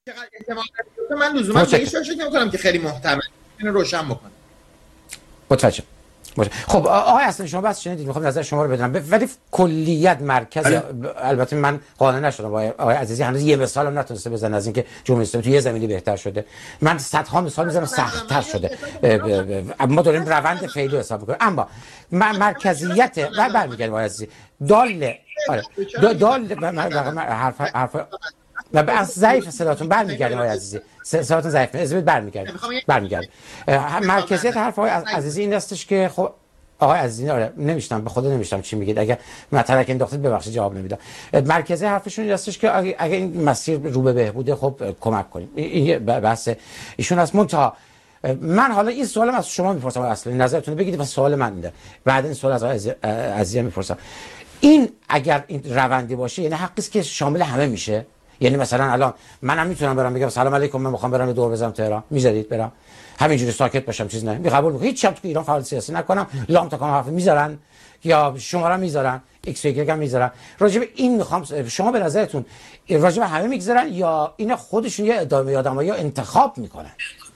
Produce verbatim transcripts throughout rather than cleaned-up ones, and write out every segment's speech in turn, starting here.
من لزوما به این فکر نمی‌کنم که خیلی محتمل اینو روشن بکنه. متوجه. خب آقای اصلا شما بس شنیدید، میخوام نظر شما رو بدونم، ولی کلیت مرکز ب... البته من قانع نشدم با آقای عزیزی، هنوز یه مثال هم نتونسته بزنه از اینکه جمهوری اسلامی تو یه زمینی بهتر شده. من صدها مثال میزنم سخت‌تر شده. ما داریم روند فعلی حساب می‌کنیم، اما مرکزیت و برمیگردیم آقای عزیزی دال آره دال حرف حرف و از ضعیف صداتون برمیگردیم آقای عزیزی، صداتون ضعیف است، برمیگردیم برمیگردیم مرکزیت حرف آقای عزیزی این استش که خب آقای عزیزی آره نمیشتم به خدا نمیشتم چی میگید، اگه مثلا که انداختید ببخشید جواب نمیدم. مرکزی حرفشون این استش که اگه, اگه این مسیر رو به بهبوده خب کمک کنیم، این بحث ایشون از منتها من حالا این سوالم از شما میپرسم اصلا نظرتون رو بگید و سوال من اینه، بعد این سوال از آقای عزیزی میپرسم. این اگر این روندی باشه یعنی حقی است که شامل همه میشه؟ یعنی مثلا الان منم میتونم برام بگم سلام علیکم من میخوام برم دور بزنم تهران، میذارید برام همینجوری ساکت باشم چیز نه، می قبول میکنم هیچ شب تو ایران فعال سیاسی نکنم، لام تا کام حرف میذارن یا شماره میذارن ایکس و ایگرگ هم میذارن. راجب این میخوام شما به نظرتون راجب همه میگذارن یا این خودشون یه ادامه آدمایی انتخاب میکنن؟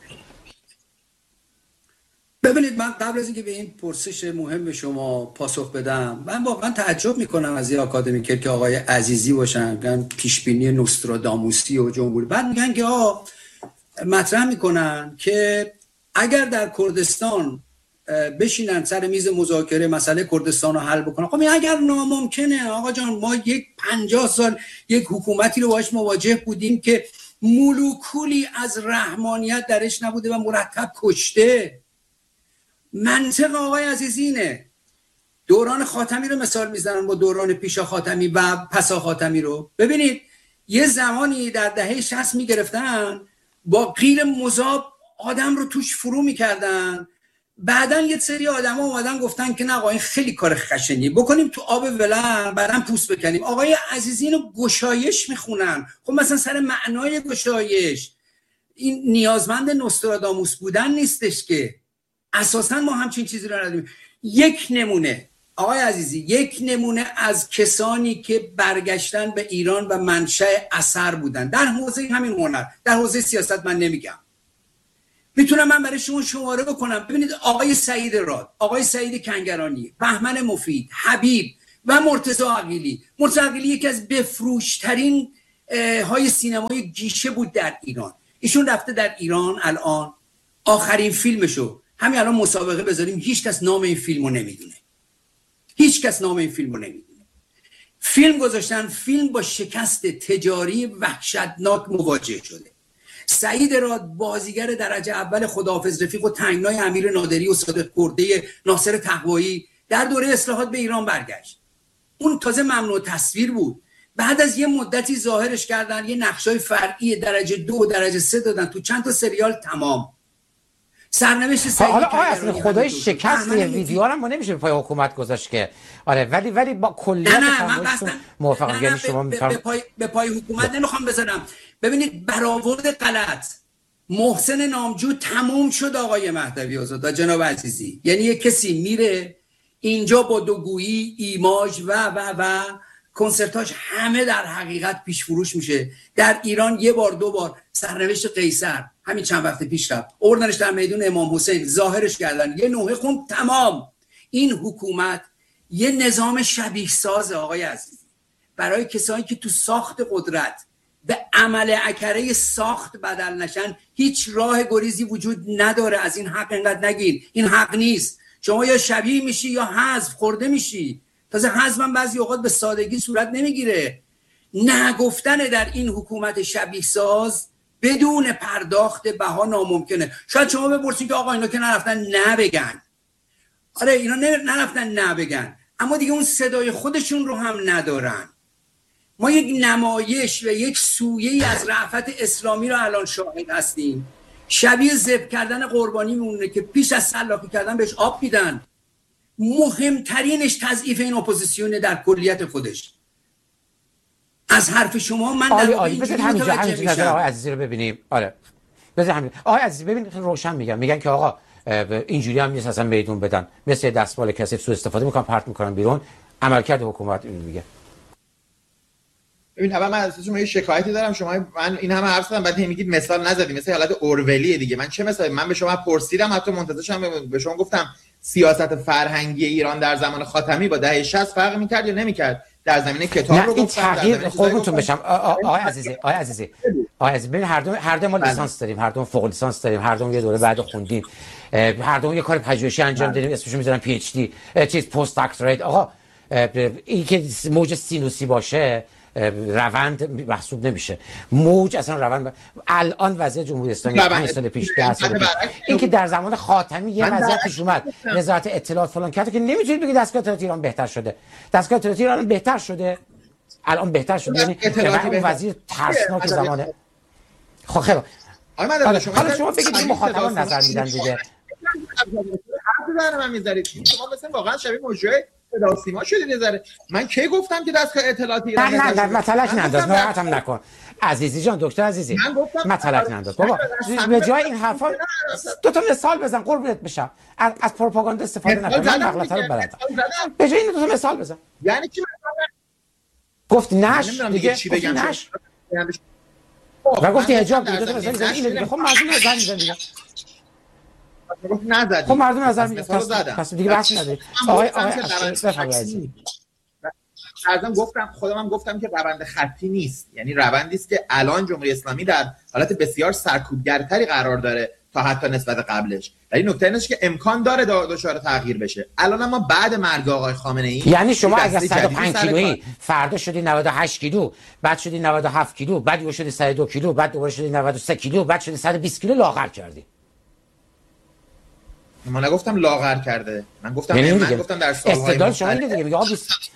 ببینید من قبل از اینکه به این پرسش مهم شما پاسخ بدم، من واقعا تعجب میکنم از این آکادمیکر که آقای عزیزی باشن میگن پیشبینی نوستراداموسی و جمهوری، بعد میگن که آقا مطرح میکنن که اگر در کردستان بشینن سر میز مذاکره مسئله کردستان رو حل بکنن، خب اگر ناممکنه آقا جان، ما یک پنجاه سال یک حکومتی رو باهاش مواجه بودیم که مولکولی از رحمانیت درش نبوده و مرتب کشته. منطق آقای عزیزی اینه، دوران خاتمی رو مثال میزنن با دوران پیشا خاتمی و پسا خاتمی رو. ببینید یه زمانی در دهه شصت میگرفتن با غیر مذاب آدم رو توش فرو میکردن، بعدن یه سری آدم ها اومدن گفتن که نه آقا این خیلی کار خشنی بکنیم تو آب ولن بعدن پوست بکنیم. آقای عزیزی اینو گشایش میخونن. خب مثلا سر معنای گشایش این نیازمند نوستراداموس بودن نیستش که، اساسا ما همچین چیزی رو نداریم. یک نمونه آقای عزیزی، یک نمونه از کسانی که برگشتن به ایران و منشأ اثر بودن در حوزه همین هنر، در حوزه سیاست من نمیگم، میتونم من برای شما شماره بکنم. ببینید آقای سعید راد، آقای سعید کنگرانی، بهمن مفید، حبیب و مرتضی عقیلی. مرتضی عقیلی یکی از بفروشترین های سینمای گیشه بود در ایران. ایشون رفته در ایران الان آخرین فیلمشو همین الان مسابقه بذاریم، هیچ کس نام این فیلمو نمیدونه، هیچ کس نام این فیلمو نمیدونه. فیلم گذاشتن، فیلم با شکست تجاری وحشتناک مواجه شده. سعید راد بازیگر درجه اول خداحافظ رفیق و تنگنای امیر نادری و صادق کرده ناصر تقوایی در دوره اصلاحات به ایران برگشت. اون تازه ممنوع تصویر بود، بعد از یه مدتی ظاهرش کردن، یه نقشای فرعی درجه دو و درجه سه دادن تو چند تا سریال تمام. سرنوشت سعید حالا آیا اصلا خدای شکست یه ویدیو هم ما نمیشه پای حکومت گذاشت که آره، ولی ولی با کلیت فرمایشتون موافقم. یعنی شما میفرمایید به پای به پای حکومت نمیخوام بذارم. ببینید برآورد غلط محسن نامجو تموم شد آقای مهدوی آزاد و جناب عزیزی. یعنی یک کسی میره اینجا با دوگویی، ایماژ و و و کنسرتاش همه در حقیقت پیش فروش میشه. در ایران یه بار دو بار سرنوشت قیصر همین چند وقت پیش رفت، اوردنش در میدون امام حسین، ظاهرش کردن، یه نوحه خون تمام. این حکومت یه نظام شبیه ساز آقای عزیزی برای کسانی که تو ساخت قدرت به عمل اکره ساخت بدل نشن. هیچ راه گریزی وجود نداره. از این حق اینقدر نگین، این حق نیست. شما یا شبیه میشی یا حذف خورده میشی. تازه حذفم بعضی اوقات به سادگی صورت نمیگیره. نه گفتن در این حکومت شبیه ساز بدون پرداخت بها ناممکنه. شاید شما بپرسید که آقا اینا که نرفتن نه بگن. آره اینا نرفتن نه بگن، اما دیگه اون صدای خودشون رو هم ندارن. ما یک نمایش و یک سویه‌ای از رأفت اسلامی رو الان شاهد هستیم. شبیه ذبح کردن قربانی میمونه که پیش از سلاخی کردن بهش آب میدن. مهمترینش تضعیف این اپوزیسیون در کلیت خودش. از حرف شما من در واقع اینجوری متوجه میشم. آقای عزیزی رو ببینیم. آره بذار همین آقای عزیزی ببین روشن میگم، میگن که آقا اینجوری هم نیست اصلا میدون بدن، مثل دستمال کسی سوء استفاده میکنن پرت میکنن بیرون. عملکرد حکومت اینو میگه. ببین اول من از شما یه شکایتی دارم، شما من این همه حرف زدم بعد میگید مثال نزدید، مثل حالت اورولیه دیگه. من چه مثلا من به شما پرسیدم، حتی منتظرشم به شما گفتم سیاست فرهنگی ایران در زمان خاتمی با دهه شصت فرق می‌کرد یا نمی‌کرد؟ در زمینه کتاب رو گفتم، تغییر قربونتون بشم آقای عزیزی آقای عزیزی آقای عزیزی ببین هر دو هر دو ما لیسانس داریم، هر دو فوق لیسانس داریم، هر دو یه دوره بعد خوندیم، هر دو یه کار پژوهشی انجام دادیم اسمشو میذارن پی اچ دی چیز پست دکترات. آقا این که موج سینوسی باشه روند محسوب نمیشه. موج اصلا روند ب... الان وضعیت جمهوری اسلامی پنج سال پیش ده سال پیش این که در زمان خاتمی یه وضعیت پیش اومد وزارت اطلاعات فلان کرد که نمیتونید بگید دستگاه اطلاعاتی ایران بهتر شده. دستگاه اطلاعاتی ایران بهتر شده الان بهتر شده، یعنی اون وضعیت ترسناک زمانه. خب خیلی حالا شما بگید این مخاطبان نظر میدن دیگه. حرف دارم من میذارید شما مثلا واقعا شبیه موجود صدا سیما شدید یه ذره. من کی گفتم که دستگاه اطلاعاتی ایران نه نه مطلق ننداز، ناراحتم نکن عزیزی جان، دکتر عزیزی مطلق ننداز بابا. به جای این حرفا دو تا مثال بزن قربونت بشم. از, از پروپاگاندا استفاده نکن، من مغلطه رو بلدم. به جای این دو تا مثال بزن. یعنی چی گفت نش دیگه گفت نش و گفتی حجاب دو تا مثال زدی دیگه. خب مردم نظر میدن دیگه. نزدید. خب مردم نظر میدن پس دیگه بحث نداریم. آقای آقای بفرمایید. ازم گفتم خودم هم گفتم که روند خطی نیست، یعنی روندی است که الان جمهوری اسلامی در حالت بسیار سرکوبگرتری قرار داره تا حتی نسبت قبلش. ولی نکته اینه که امکان داره دچار تغییر بشه. الان ما بعد مرگ آقای خامنه ای یعنی شما اگه صد و پنج کیلویی فردا شدی نود و هشت کیلو، بعد شدی نود و هفت کیلو، بعد یهو شدی صد و دو کیلو، بعد دوباره شدی نود و سه کیلو، بعد شدی صد و بیست کیلو، لاغر کردی. من نگفتم لاغر کرده، من گفتم من, من گفتم در سالهای استدلال شما اینه دیگه. میگه آقا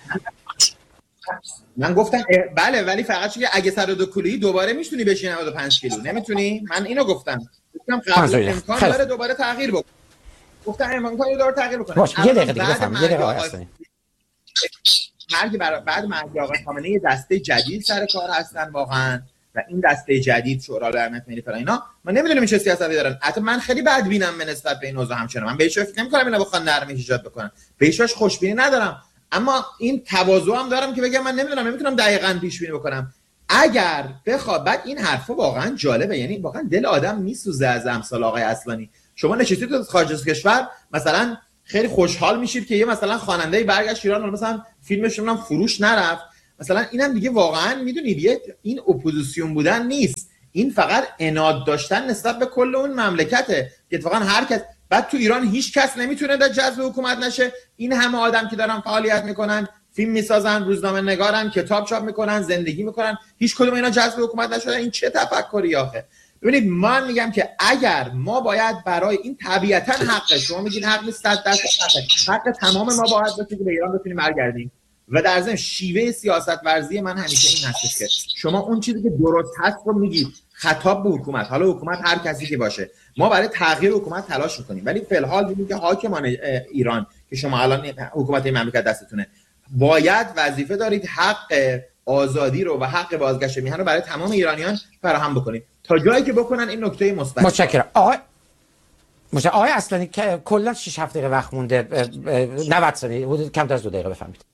من گفتم بله، ولی فقط چون اگه صد و دو کیلویی دوباره میتونی بشی نود و پنج کیلو، نمیتونی. من اینو گفتم گفتم قبل امکان داره دوباره تغییر بکنه. گفتم امکان داره تغییر بکنه. باشه یه دقیقه دیگه بفهم. یه دقیقه هستن مرگ برای بعد مرگ آقای خامنه ای دسته جدید سر کار هستن واقعا، و این دسته جدید شورای امنیت ملی فلان اینا ما نمیدونیم چه سیاستی دارن. حتی من خیلی بدبینم به نسبت به این موضوع همچنان. من بهش فکر نمی‌کنم اینا بخوان نرمی ایجاد بکنن، بهش خوشبینی ندارم، اما این تواضع هم دارم که بگم من نمیدونم نمیتونم دقیقاً پیش بینی بکنم. اگر بخواد بعد این حرفا واقعا جالبه، یعنی واقعا دل آدم میسوزه از امثال آقای اصلانی. شما نشستید تو خارج از کشور مثلا خیلی خوشحال میشید که یه مثلا خواننده برگشت ایران مثلا فیلمش هم فروش نرفت مثلا. اینم دیگه واقعا میدونید این اپوزیسیون بودن نیست، این فقط عناد داشتن نسبت به کل اون مملکته که اتفاقا هر کس بعد تو ایران هیچ کس نمیتونه در جذب حکومت نشه. این همه آدم که دارن فعالیت میکنن، فیلم میسازن، روزنامه نگارن، کتاب چاپ میکنن، زندگی میکنن، هیچ کدوم اینا جذب حکومت نشدن. این چه تفکری آخه؟ ببینید من میگم که اگر ما باید برای این طبیعتا حق شما میگین حق نیست، صد درصد حق حق تمام ما باید باشه که به ایران بتونیم برگردیم. و در ضمن شیوه سیاست ورزی من همیشه این هستش که شما اون چیزی که درست هست رو میگید خطاب به حکومت، حالا حکومت هر کسی که باشه، ما برای تغییر حکومت تلاش میکنیم، ولی فی الحال میگیم که حاکمان ایران که شما الان حکومت این مملکت دستتونه، باید وظیفه دارید حق آزادی رو و حق بازگشت میهن رو برای تمام ایرانیان فراهم بکنید. تا جایی که بکنن این نکته مثبت. متشکرم. آقای مش آقای اصلانی که کلا شش هفت دقیقه وقت مونده، نود ثانیه حدود کمتر از دو دقیقه بفهمید.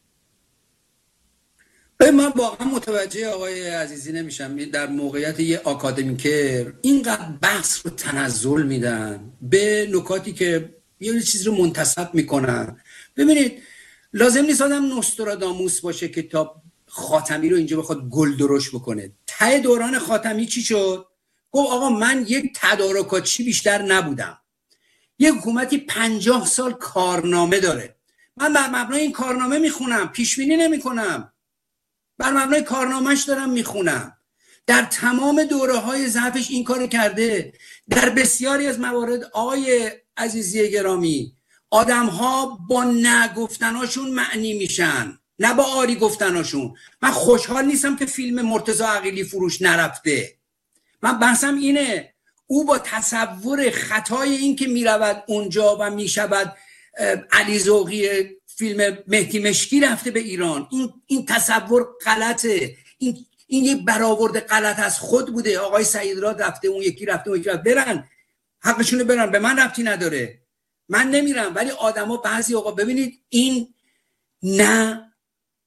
من واقعا متوجه آقای عزیزی نمیشم در موقعیت یه آکادمیکر اینقدر بحث رو تنزل میدن به نکاتی که یه چیز رو منتسب میکنن. ببینید لازم نیست آدم نوستراداموس باشه که تا خاتمی رو اینجا بخواد گل درشت بکنه. ته دوران خاتمی چی شد؟ گفت آقا من یک تدارکاتچی بیشتر نبودم، یک حکومتی پنجاه سال کارنامه داره، من بر مبنای این کارنامه میخونم، پیشبینی نمیکنم، بر مبنای کارنامه‌اش دارم میخونم. در تمام دوره‌های ضعفش این کارو کرده. در بسیاری از موارد آقای عزیزی گرامی آدم‌ها با نگفتناشون معنی میشن، نه با آری گفتناشون. من خوشحال نیستم که فیلم مرتضی عقیلی فروش نرفته. من بحثم اینه او با تصور خطای این که میرود اونجا و میشود علی ذوقی فیلم مهدی مشکی رفته به ایران، این این تصور غلطه. این این یک برآورد غلط از خود بوده. آقای سعیدراد رفته، اون یکی رفته، اون یکی رفته. برن حقشونه برن، به من ربطی نداره، من نمیرم. ولی آدما بعضی آقا ببینید این نه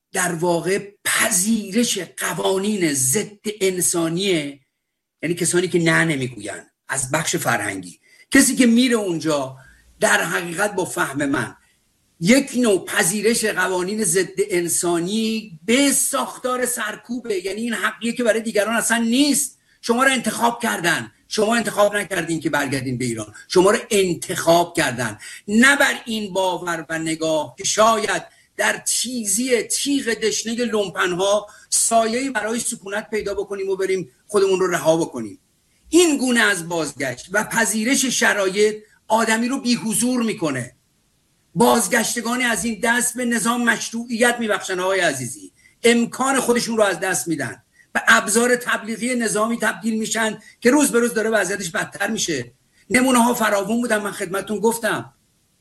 در واقع پذیرش قوانین ضد انسانیه، یعنی کسانی که نه نمیگوین از بخش فرهنگی. کسی که میره اونجا در حقیقت با فهم من یک نوع پذیرش قوانین ضد انسانی به ساختار سرکوبه، یعنی این حقیه که برای دیگران اصلا نیست. شما رو انتخاب کردن، شما انتخاب نکردین که برگردین به ایران، شما رو انتخاب کردن. نه بر این باور و نگاه که شاید در تیزی تیغ دشنه لومپنها سایه‌ای برای سکونت پیدا بکنیم و بریم خودمون رو رها بکنیم. این گونه از بازگشت و پذیرش شرایط آدمی رو بی‌حضور میکنه. بازگشتگانی از این دست به نظام مشروعیت میبخشن آقای عزیزی، امکان خودشون رو از دست میدن، به ابزار تبلیغی نظامی تبدیل میشن که روز به روز داره وضعیتش بدتر میشه. نمونه ها فراوون بودن، من خدمتتون گفتم.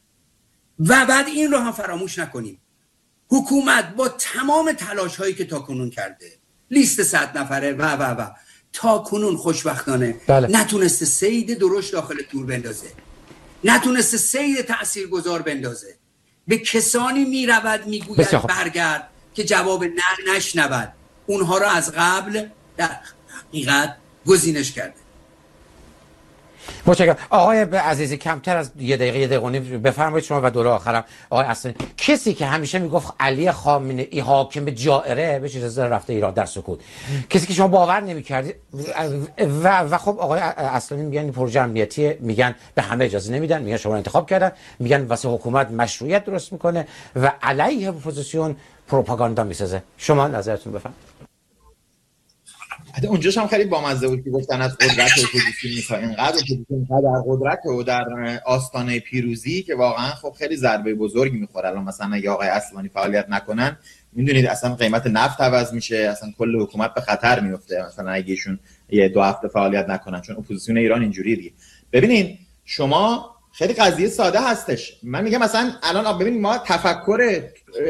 و بعد این رو هم فراموش نکنیم، حکومت با تمام تلاش هایی که تا کنون کرده، لیست صد نفره و و و تا کنون خوشبختانه بله. نتونسته سید درشت داخل تور بندازه، نتونسته سید تاثیرگذار بندازه. به کسانی میرود میگوید برگرد که جواب نه نشنود. اونها را از قبل در حقیقت گزینش کرده. متشکرم. آقای عزیزی کمتر از یه دقیقه یه دقیقه و نیم بفرمایید شما و دوره آخرم. آقای اصلا کسی که همیشه میگفت علی خامنه‌ای حاکم جائره به چیز رفته ایران در سکوت، کسی که شما باور نمی‌کردید و و خب آقای اصلانی میگن این پروژه امنیتی، میگن به همه اجازه نمیدن، میگن شما رو انتخاب کردن، میگن واسه حکومت مشروعیت درست میکنه و علیه اپوزیسیون پروپاگاندا میسازه. شما نظرتون بفرمایید. اونجاش هم خیلی بامزه بود که گفتن از قدرت اپوزیسیون میخواد، اینقدر اپوزیسیون اینقدر در قدرت و در آستانه پیروزی که واقعا خب خیلی ضربه بزرگی میخوره. الان مثلا اگه آقای اصلانی فعالیت نکنن، میدونید اصلا قیمت نفت عوض میشه، اصلا کل حکومت به خطر میفته. مثلا اگه ایشون یه دو هفته فعالیت نکنن، چون اپوزیسیون ایران اینجوریه دیگه. ببینین شما خیلی قضیه ساده هستش. من میگم مثلا الان ببینید ما تفکر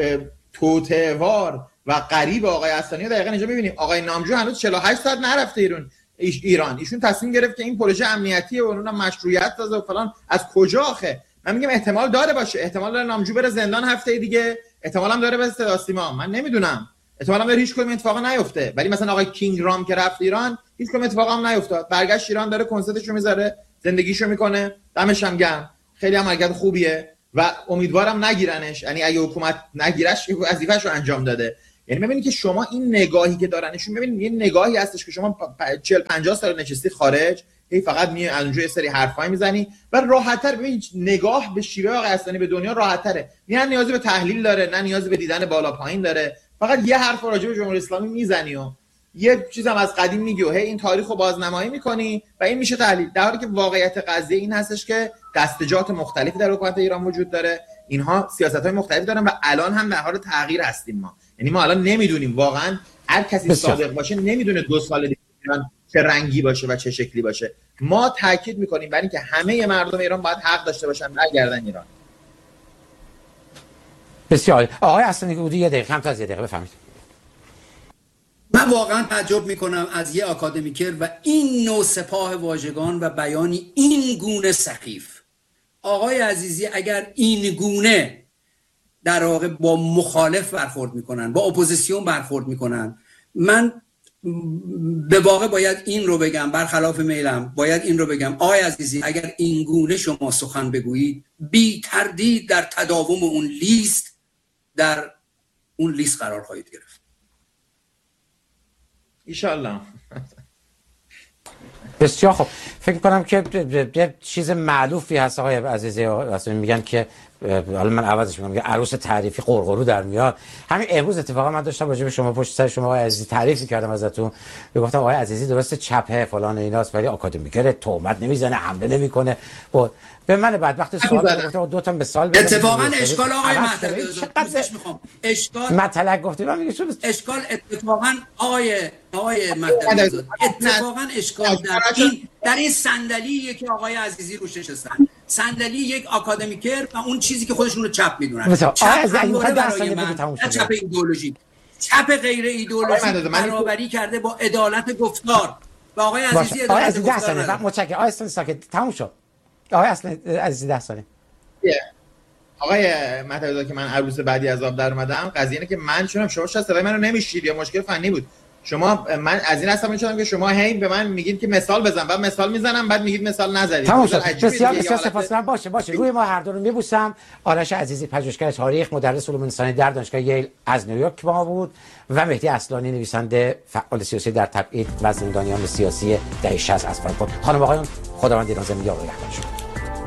توطئه‌وار و قریب آقای اصلانی دقیقاً اینجا می‌بینیم. آقای نامجو هنوز چهل و هشت ساعت نرفته ایران ایران ایشون تصمیم گرفت که این پروژه امنیتی و اونم مشروعیت داده و فلان. از کجا آخه؟ من میگم احتمال داره باشه، احتمال داره نامجو بره زندان هفته دیگه، احتمال هم داره به صدا سیما، من نمیدونم، احتمال هم داره هیچ کدوم اتفاق نیفته. ولی مثلا آقای کینگ رام که رفت ایران هیچ کدوم اتفاق هم نیفتاد، برگشت ایران داره کنسرتشو میذاره، زندگیشو میکنه، دمش هم گرم، خیلی هم حرکت خوبیه و امیدوارم نگیرنش. یعنی اگه حکومت نگیرش وظیفه‌شو انجام داده. یعنی ببینید که شما این نگاهی که دارنشون، ببینید یه نگاهی هستش که شما چهل پنجاه سال نشستی خارج، هی فقط میای از اونجا یه سری حرفایی میزنی و راحت‌تر. ببینید نگاه به شیوه آقای اصلانی به دنیا راحت‌تره، نه نیازی به تحلیل داره، نه نیازی به دیدن بالا پایین داره، فقط یه حرف راجع به جمهوری اسلامی میزنی و یه چیزام از قدیم میگی و هی این تاریخو بازنمایی میکنی و این میشه تحلیل. در حالی که واقعیت قضیه این هستش که دستجات مختلفی در حکومت ایران وجود داره، اینها سیاست‌های مختلفی دارن و الان هم در حال تغییر هستیم ما. یعنی ما الان نمیدونیم واقعا، هر کسی صادق باشه نمیدونه دو سال دیگه ایران چه رنگی باشه و چه شکلی باشه. ما تاکید میکنیم بر اینکه همه مردم ایران باید حق داشته باشن برگردن ایران. بسیار. آقای اصلانی که یه دقیقه کم تا از یه دقیقه بفهمید. من واقعا تعجب میکنم از یه آکادمیکر و این نوع سپاه واژگان و بیانی این گونه سخیف. آقای عزیزی اگر این گونه در واقع با مخالف برخورد میکنن، با اپوزیسیون برخورد میکنن، من به واقع باید این رو بگم، برخلاف میلم باید این رو بگم آقای عزیزی اگر این گونه شما سخن بگویید، بی تردید در تداوم اون لیست در اون لیست قرار خواهید گرفت. ایشالله. بسیار خب. فکر کنم که یه چیز معلوفی هست آقای عزیزی، اصلا میگن که حالا من عوضش میگم، میگه عروس تعریفی قرقرو در میاد. همین امروز اتفاقا من داشتم راجع به شما پشت سر شما آقای عزیزی تعریفی کردم ازتون، گفتم آقای عزیزی درسته چپه فلان ایناست ولی آکادمیکره، تهمت نمیزنه، حمله نمیکنه. بود به من بعد وقتی سوال گفتم دو تا مثال بدم. اتفاقا اشکال آقای مهدوی میخوام اشکال مطلق گفتید من میگم شد اشکال اتفاقا آقای آقای مهدوی اتفاقا اشکال در این در این صندلیه که آقای عزیزی روش نشستن، صندلی یک آکادمیکر و اون چیزی که خودشون رو چپ میدونن. چپ همواره برای من نه چپ ایدئولوژی، چپ غیر ایدئولوژی برابری کرده با عدالت گفتار و آقای عزیزی عدالت گفتار. متشکرم. آقای اصلا ساکت تموم شد. آقای اصلا عزیزی ده ثانیه. آقای مطلبی که من عروس بعدی از آب در اومدم، قضیه اینه که من چونم شما شاید صدای منو نمیشید یا مشکل فنی بود. شما من از این اصلا میشدم که شما هی به من میگید که مثال بزن، بعد مثال میزنم، بعد میگید مثال نزدید. تمام شد. بسیار بسیار سپاسگزارم. باشه باشه روی ما هر دو رو میبوسم. آرش عزیزی پژوهشگر تاریخ، مدرس علوم انسانی در دانشگاه ییل از نیویورک با ما بود و مهدی اصلانی نویسنده فعال سیاسی در تبعید و زندانیان سیاسی دهه شصت از فرانکفورت. خانم آقایان خداوند نازم یا نگهدار شما.